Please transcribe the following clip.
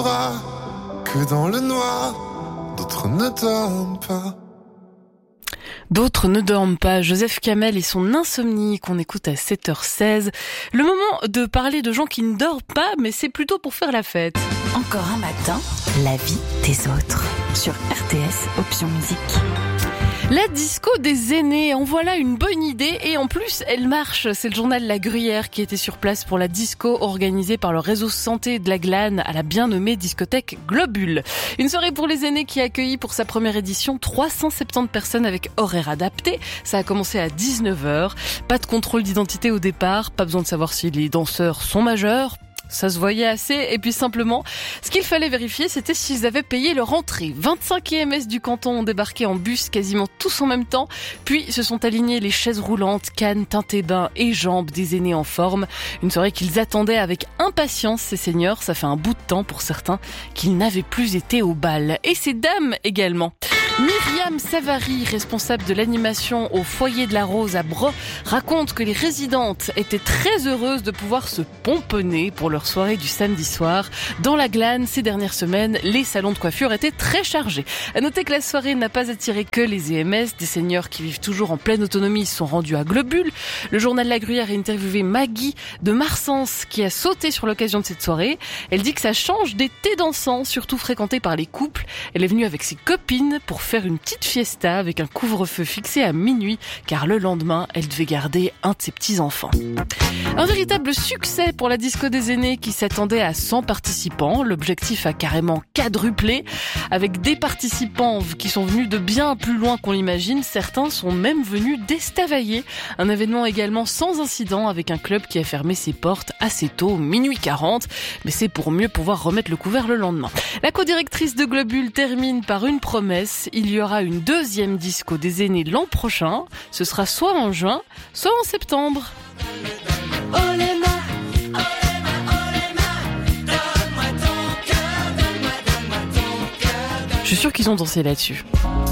Que dans le noir, d'autres ne dorment pas. D'autres ne dorment pas. Joseph Kamel et son insomnie qu'on écoute à 7h16. Le moment de parler de gens qui ne dorment pas, mais c'est plutôt pour faire la fête. Encore un matin, la vie des autres. Sur RTS Option Musique. La disco des aînés, en voilà une bonne idée et en plus elle marche. C'est le journal La Gruyère qui était sur place pour la disco organisée par le réseau santé de la Glane à la bien nommée discothèque Globule. Une soirée pour les aînés qui a accueilli pour sa première édition 370 personnes avec horaire adapté. Ça a commencé à 19h. Pas de contrôle d'identité au départ, pas besoin de savoir si les danseurs sont majeurs. Ça se voyait assez, et puis simplement, ce qu'il fallait vérifier, c'était s'ils avaient payé leur entrée. 25 EMS du canton ont débarqué en bus quasiment tous en même temps, puis se sont alignés les chaises roulantes, cannes, teintés bains et jambes des aînés en forme. Une soirée qu'ils attendaient avec impatience, ces seniors. Ça fait un bout de temps pour certains qu'ils n'avaient plus été au bal. Et ces dames également. Myriam Savary, responsable de l'animation au foyer de la Rose à Breux, raconte que les résidentes étaient très heureuses de pouvoir se pomponner pour leur soirée du samedi soir. Dans la Glane, ces dernières semaines, les salons de coiffure étaient très chargés. À noter que la soirée n'a pas attiré que les EMS. Des seniors qui vivent toujours en pleine autonomie sont rendus à Globule. Le journal La Gruyère a interviewé Maggie de Marsens qui a sauté sur l'occasion de cette soirée. Elle dit que ça change des thés dansants, surtout fréquentés par les couples. Elle est venue avec ses copines pour faire une petite fiesta avec un couvre-feu fixé à minuit car le lendemain, elle devait garder un de ses petits-enfants. Un véritable succès pour la disco des aînés qui s'attendait à 100 participants. L'objectif a carrément quadruplé avec des participants qui sont venus de bien plus loin qu'on l'imagine. Certains sont même venus d'Estavayer. Un événement également sans incident avec un club qui a fermé ses portes assez tôt, minuit 40. Mais c'est pour mieux pouvoir remettre le couvert le lendemain. La co-directrice de Globule termine par une promesse. Il y aura une deuxième disco des aînés l'an prochain. Ce sera soit en juin, soit en septembre. Je suis sûre qu'ils ont dansé là-dessus.